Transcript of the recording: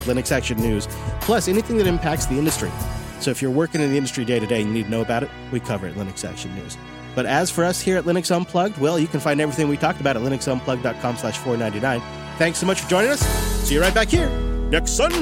Linux Action News, plus anything that impacts the industry. So if you're working in the industry day to day and you need to know about it, we cover it at Linux Action News. But as for us here at Linux Unplugged, well, you can find everything we talked about at linuxunplugged.com/499. Thanks so much for joining us. See you right back here next Sunday.